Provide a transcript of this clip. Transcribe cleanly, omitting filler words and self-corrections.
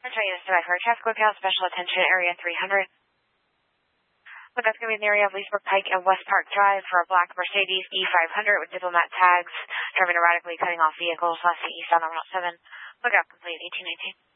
Metro Unit 5 for traffic lookout, special attention, area 300. But that's going to be in the area of Leesburg Pike and West Park Drive for a black Mercedes E500 with diplomat tags, driving erratically, cutting off vehicles, last seen east on Route 7. Lookout complete, 1819.